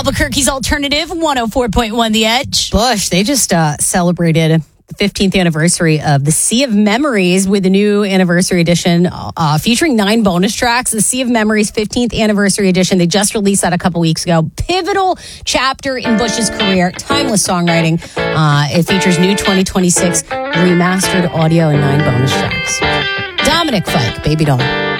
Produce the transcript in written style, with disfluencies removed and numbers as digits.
Albuquerque's Alternative 104.1 The Edge. Bush, they just celebrated the 15th anniversary of The Sea of Memories with a new anniversary edition featuring 9 bonus tracks. The Sea of Memories 15th anniversary edition. They just released that a couple weeks ago. Pivotal chapter in Bush's career. Timeless songwriting. It features new 2026 remastered audio and 9 bonus tracks. Dominic Fike, Baby Doll.